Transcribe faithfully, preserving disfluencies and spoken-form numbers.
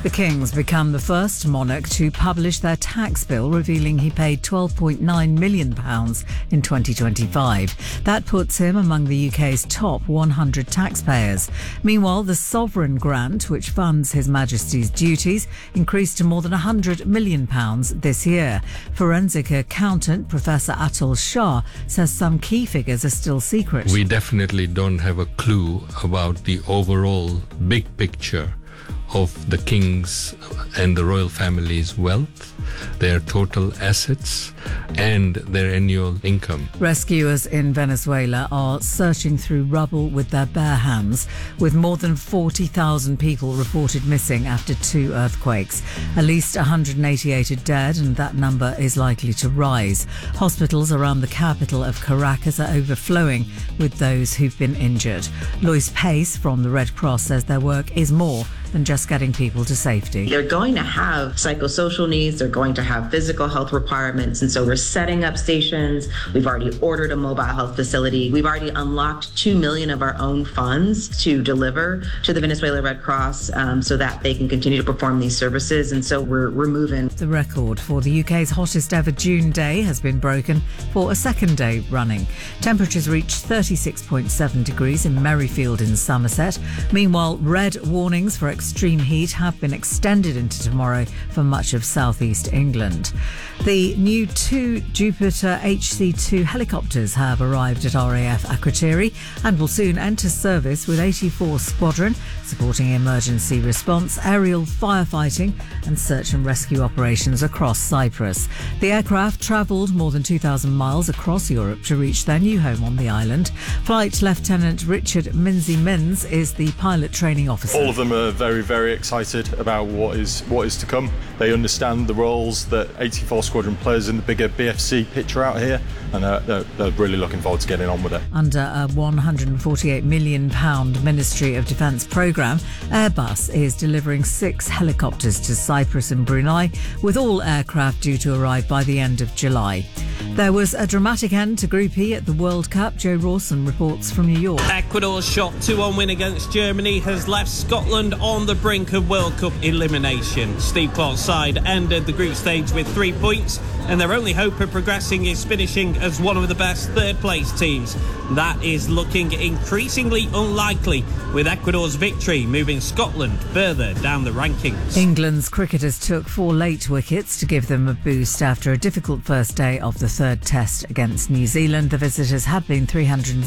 The King's become the first monarch to publish their tax bill, revealing he paid twelve point nine million pounds in twenty twenty-five. That puts him among the U K's top one hundred taxpayers. Meanwhile, the sovereign grant, which funds His Majesty's duties, increased to more than one hundred million pounds this year. Forensic accountant Professor Atul Shah says some key figures are still secret. We definitely don't have a clue about the overall big picture of the King's and the royal family's wealth, their total assets, and their annual income. Rescuers in Venezuela are searching through rubble with their bare hands, with more than forty thousand people reported missing after two earthquakes. At least one hundred eighty-eight are dead, and that number is likely to rise. Hospitals around the capital of Caracas are overflowing with those who've been injured. Lois Pace from the Red Cross says their work is more than just getting people to safety. They're going to have psychosocial needs, they're going to have physical health requirements, and so we're setting up stations. We've already ordered a mobile health facility. We've already unlocked two million of our own funds to deliver to the Venezuela Red Cross um, so that they can continue to perform these services, and so we're, we're moving. The record for the U K's hottest ever June day has been broken for a second day running. Temperatures reached thirty-six point seven degrees in Merrifield in Somerset. Meanwhile, red warnings for extreme heat have been extended into tomorrow for much of southeast England. The new two Jupiter H C two helicopters have arrived at R A F Akrotiri and will soon enter service with eighty-four Squadron, supporting emergency response, aerial firefighting and search and rescue operations across Cyprus. The aircraft travelled more than two thousand miles across Europe to reach their new home on the island. Flight Lieutenant Richard Minzy-Minns is the pilot training officer. All of them are very, very excited about what is what is to come. They understand the roles that eighty-four Squadron plays in the bigger B F C picture out here, and uh, they're, they're really looking forward to getting on with it. Under a one hundred forty-eight million pounds Ministry of Defence programme, Airbus is delivering six helicopters to Cyprus and Brunei, with all aircraft due to arrive by the end of July. There was a dramatic end to Group E at the World Cup. Joe Rawson reports from New York. Ecuador's shot two one win against Germany has left Scotland on the brink of World Cup elimination. Steve Clarke's side ended the group stage with three points, and their only hope of progressing is finishing as one of the best third-place teams. That is looking increasingly unlikely, with Ecuador's victory moving Scotland further down the rankings. England's cricketers took four late wickets to give them a boost after a difficult first day of the third test against New Zealand. The visitors had been three hundred